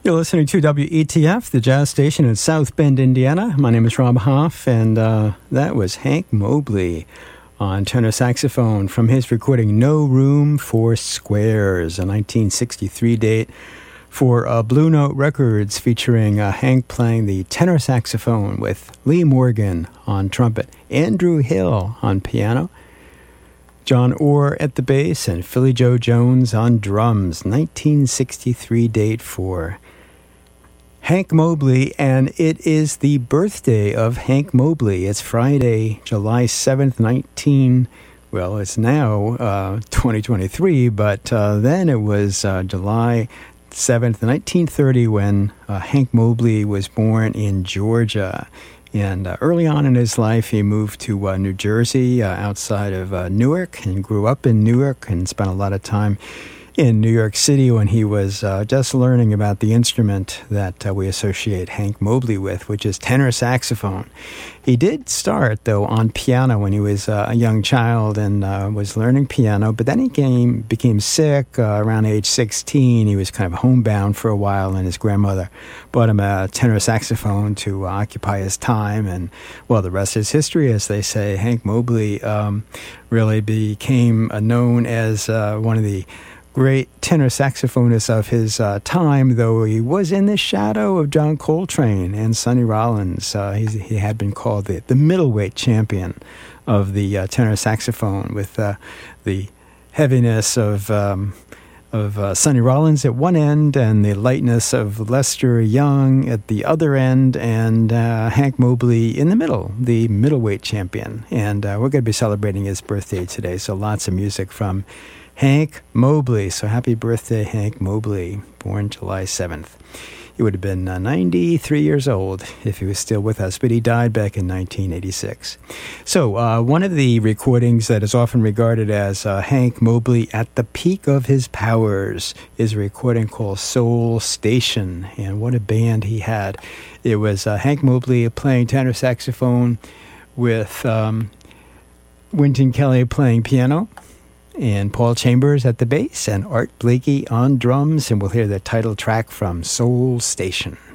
You're listening to WETF, the jazz station in South Bend, Indiana. My name is Rob Hoff, and that was Hank Mobley on tenor saxophone from his recording No Room for Squares, a 1963 date for Blue Note Records, featuring Hank playing the tenor saxophone with Lee Morgan on trumpet, Andrew Hill on piano, John Orr at the bass, and Philly Joe Jones on drums. 1963 date for Hank Mobley, and it is the birthday of Hank Mobley. It's Friday, July 7th, it's now 2023, but then it was July 7th, 1930, when Hank Mobley was born in Georgia. And early on in his life, he moved to New Jersey, outside of Newark, and grew up in Newark and spent a lot of time in New York City when he was just learning about the instrument that we associate Hank Mobley with, which is tenor saxophone. He did start, though, on piano when he was a young child and was learning piano, but then he became sick around age 16. He was kind of homebound for a while, and his grandmother bought him a tenor saxophone to occupy his time, and, well, the rest is history, as they say. Hank Mobley really became known as one of the great tenor saxophonist of his time, though he was in the shadow of John Coltrane and Sonny Rollins. He had been called the middleweight champion of the tenor saxophone, with the heaviness of Sonny Rollins at one end and the lightness of Lester Young at the other end, and Hank Mobley in the middle, the middleweight champion. And we're going to be celebrating his birthday today, so lots of music from Hank Mobley. So happy birthday, Hank Mobley, born July 7th. He would have been 93 years old if he was still with us, but he died back in 1986. So one of the recordings that is often regarded as Hank Mobley at the peak of his powers is a recording called Soul Station, and what a band he had. It was Hank Mobley playing tenor saxophone with Wynton Kelly playing piano, and Paul Chambers at the bass, and Art Blakey on drums, and we'll hear the title track from Soul Station.